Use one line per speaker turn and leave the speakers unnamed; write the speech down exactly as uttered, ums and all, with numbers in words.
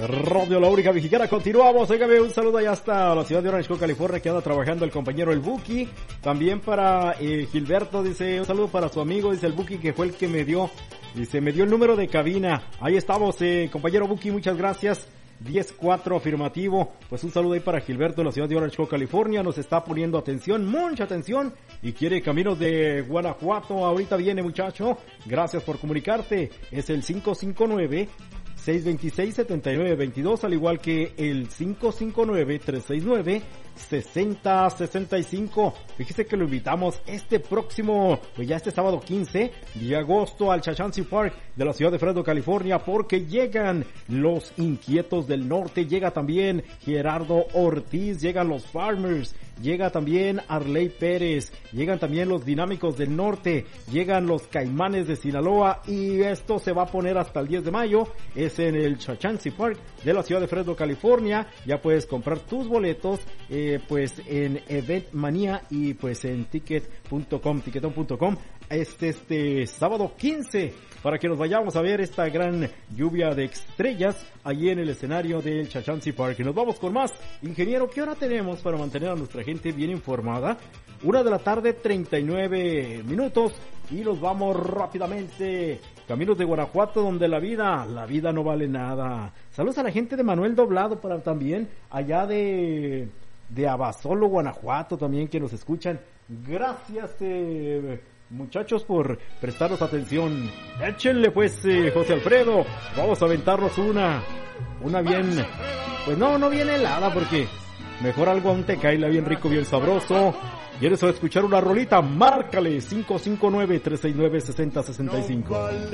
Radio La Única Mexicana, continuamos. Óigame, un saludo allá hasta la ciudad de Orange, California, que anda trabajando el compañero el Buki. También para eh, Gilberto, dice, un saludo para su amigo, dice el Buki, que fue el que me dio, dice, me dio el número de cabina. Ahí estamos, eh, compañero Buki, muchas gracias. diez cuatro afirmativo. Pues un saludo ahí para Gilberto en la ciudad de Orange, California. Nos está poniendo atención, mucha atención, y quiere caminos de Guanajuato. Ahorita viene, muchacho. Gracias por comunicarte. Es el cinco cinco nueve, seis dos seis, siete nueve dos dos, al igual que el cinco cinco nueve, tres seis nueve, seis cero seis cinco. Fíjese que lo invitamos este próximo, pues ya este sábado quince de agosto al Chachansey Park de la ciudad de Fresno, California, porque llegan los Inquietos del Norte, llega también Gerardo Ortiz, llegan los Farmers, llega también Arley Pérez, llegan también los Dinámicos del Norte, llegan los Caimanes de Sinaloa, y esto se va a poner hasta el diez de mayo, es en el Chachansey Park de la ciudad de Fresno, California. Ya puedes comprar tus boletos eh, pues en Event Manía y pues en ticket punto com, ticketon punto com, este este sábado quince, para que nos vayamos a ver esta gran lluvia de estrellas allí en el escenario del Chachansey Park. Nos vamos con más. Ingeniero, ¿qué hora tenemos para mantener a nuestra gente bien informada? Una de la tarde, treinta y nueve minutos, y nos vamos rápidamente. Caminos de Guanajuato, donde la vida, la vida no vale nada. Saludos a la gente de Manuel Doblado, para también allá de, de Abasolo, Guanajuato, también que nos escuchan. Gracias, eh, muchachos, por prestarnos atención. Échenle pues, eh, José Alfredo, vamos a aventarnos una, una bien, pues no, no bien helada, porque mejor algo aún te cae, bien rico, bien sabroso. ¿Quieres escuchar una rolita? Márcale cinco cinco nueve, tres seis nueve, seis cero seis cinco.